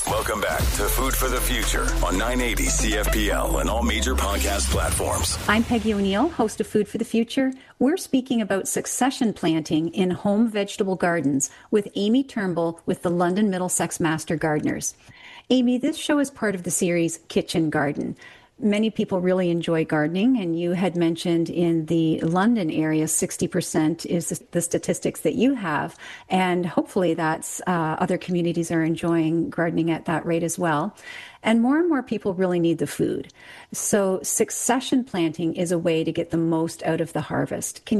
Welcome back to Food for the Future on 980 CFPL and all major podcast platforms. I'm Peggy O'Neill, host of Food for the Future. We're speaking about succession planting in home vegetable gardens with Amy Turnbull with the London Middlesex Master Gardeners. Amy, this show is part of the series Kitchen Garden. Many people really enjoy gardening, and you had mentioned in the London area, 60% is the statistics that you have, and hopefully that's other communities are enjoying gardening at that rate as well. And more people really need the food. So succession planting is a way to get the most out of the harvest. Can